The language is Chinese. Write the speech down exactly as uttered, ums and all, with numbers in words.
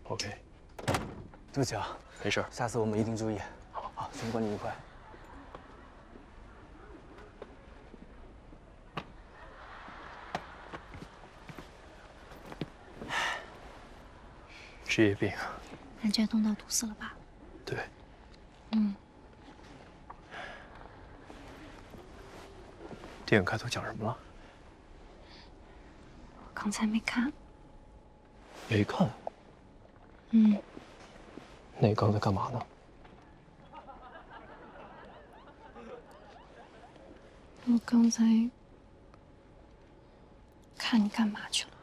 OK， 对不起啊， 没事， 下次我们一定注意。好，好，先观你愉快。 职业病。 感觉动到毒死了吧？ 对。 嗯。 电影开头讲什么了？ 我刚才没看。 没看。 嗯。 那你刚才干嘛呢？ 我刚才看你干嘛去了？